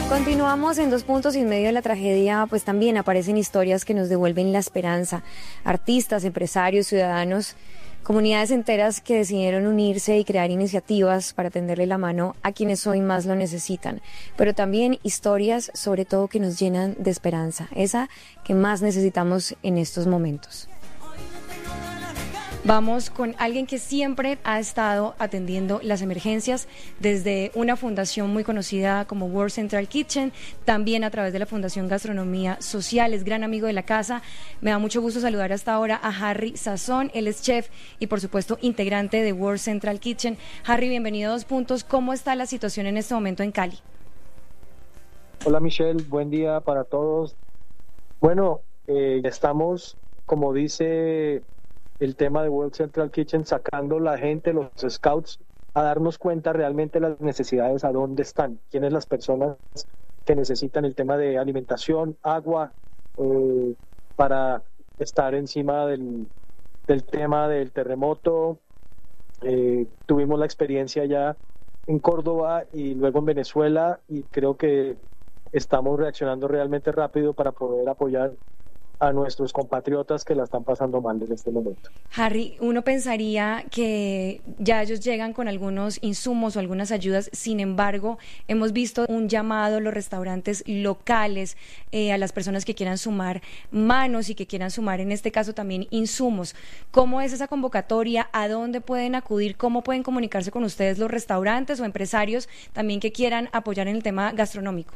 Continuamos en Dos Puntos y en medio de la tragedia, pues también aparecen historias que nos devuelven la esperanza. Artistas, empresarios, ciudadanos, comunidades enteras que decidieron unirse y crear iniciativas para tenderle la mano a quienes hoy más lo necesitan. Pero también historias, sobre todo, que nos llenan de esperanza, esa que más necesitamos en estos momentos. Vamos con alguien que siempre ha estado atendiendo las emergencias desde una fundación muy conocida como World Central Kitchen, también a través de la Fundación Gastronomía Social, es gran amigo de la casa. Me da mucho gusto saludar hasta ahora a Harry Sazón, él es chef y por supuesto integrante de World Central Kitchen. Harry, bienvenido a Dos Puntos. ¿Cómo está la situación en este momento en Cali? Hola Michelle, buen día para todos. Bueno, estamos, como dice el tema de World Central Kitchen, sacando la gente, los scouts, a darnos cuenta realmente las necesidades, a dónde están, quiénes las personas que necesitan el tema de alimentación, agua, para estar encima del tema del terremoto. Tuvimos la experiencia ya en Córdoba y luego en Venezuela y creo que estamos reaccionando realmente rápido para poder apoyar a nuestros compatriotas que la están pasando mal en este momento. Harry, uno pensaría que ya ellos llegan con algunos insumos o algunas ayudas, sin embargo, hemos visto un llamado a los restaurantes locales, a las personas que quieran sumar manos y que quieran sumar, en este caso, también insumos. ¿Cómo es esa convocatoria? ¿A dónde pueden acudir? ¿Cómo pueden comunicarse con ustedes los restaurantes o empresarios también que quieran apoyar en el tema gastronómico?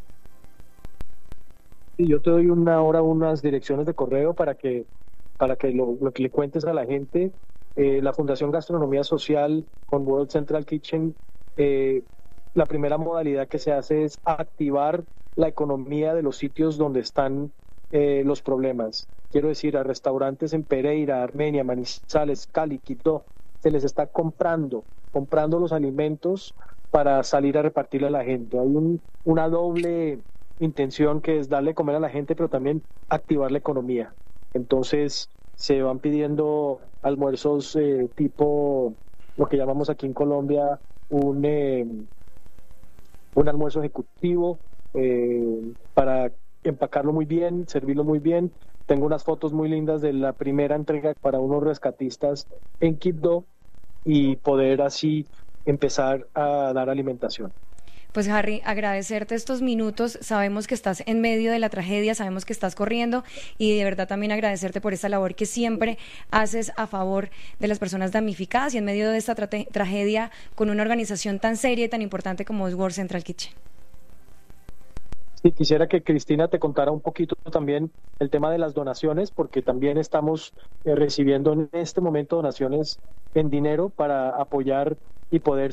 Y yo te doy unas direcciones de correo para que lo que le cuentes a la gente. La Fundación Gastronomía Social con World Central Kitchen, la primera modalidad que se hace es activar la economía de los sitios donde están los problemas. Quiero decir, a restaurantes en Pereira, Armenia, Manizales, Cali, Quito, se les está comprando los alimentos para salir a repartirle a la gente. Hay una doble intención que es darle de comer a la gente, pero también activar la economía. Entonces se van pidiendo almuerzos tipo lo que llamamos aquí en Colombia un almuerzo ejecutivo, para empacarlo muy bien, servirlo muy bien. Tengo unas fotos muy lindas de la primera entrega para unos rescatistas en Quibdó y poder así empezar a dar alimentación. Pues Harry, agradecerte estos minutos, sabemos que estás en medio de la tragedia, sabemos que estás corriendo y de verdad también agradecerte por esta labor que siempre haces a favor de las personas damnificadas y en medio de esta tragedia con una organización tan seria y tan importante como es World Central Kitchen. Sí, quisiera que Cristina te contara un poquito también el tema de las donaciones, porque también estamos recibiendo en este momento donaciones en dinero para apoyar y poder